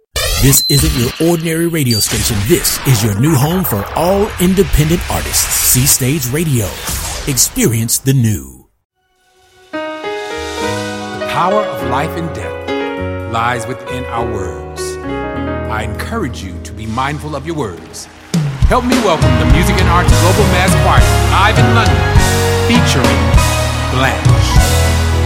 This isn't your ordinary radio station. This is your new home for all independent artists. C Stage Radio. Experience the new. The power of life and death lies within our words. I encourage you to be mindful of your words. Help me welcome the Music and Arts Global Mass Choir live in London, featuring Blanche.